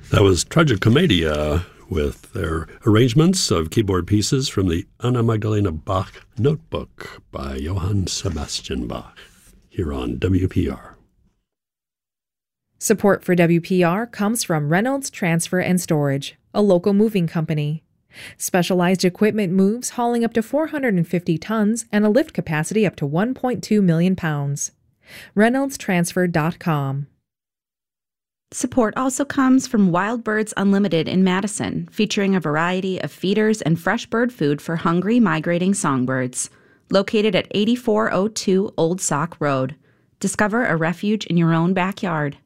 That was Tragicomedia with their arrangements of keyboard pieces from the Anna Magdalena Bach Notebook by Johann Sebastian Bach, here on WPR. Support for WPR comes from Reynolds Transfer and Storage, a local moving company. Specialized equipment moves hauling up to 450 tons and a lift capacity up to 1.2 million pounds. ReynoldsTransfer.com. Support also comes from Wild Birds Unlimited in Madison, featuring a variety of feeders and fresh bird food for hungry, migrating songbirds. Located at 8402 Old Sauk Road. Discover a refuge in your own backyard.